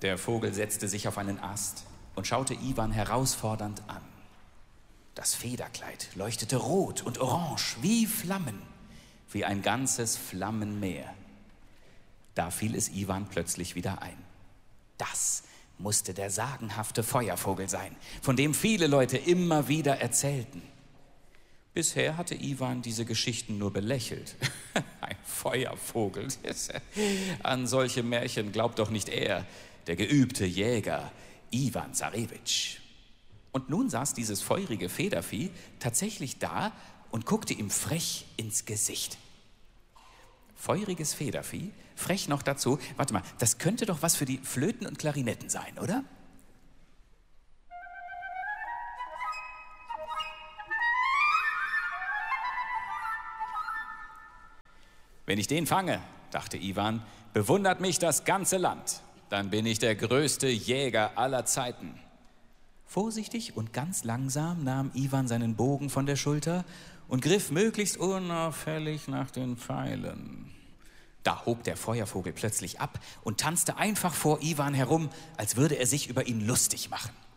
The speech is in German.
Der Vogel setzte sich auf einen Ast und schaute Iwan herausfordernd an. Das Federkleid leuchtete rot und orange wie Flammen, wie ein ganzes Flammenmeer. Da fiel es Iwan plötzlich wieder ein. Das musste der sagenhafte Feuervogel sein, von dem viele Leute immer wieder erzählten. Bisher hatte Iwan diese Geschichten nur belächelt. Ein Feuervogel. An solche Märchen glaubt doch nicht er, der geübte Jäger Iwan Zarewitsch. Und nun saß dieses feurige Federvieh tatsächlich da und guckte ihm frech ins Gesicht. Feuriges Federvieh, frech noch dazu. Warte mal, das könnte doch was für die Flöten und Klarinetten sein, oder? Wenn ich den fange, dachte Iwan, bewundert mich das ganze Land. Dann bin ich der größte Jäger aller Zeiten. Vorsichtig und ganz langsam nahm Iwan seinen Bogen von der Schulter und griff möglichst unauffällig nach den Pfeilen. Da hob der Feuervogel plötzlich ab und tanzte einfach vor Iwan herum, als würde er sich über ihn lustig machen.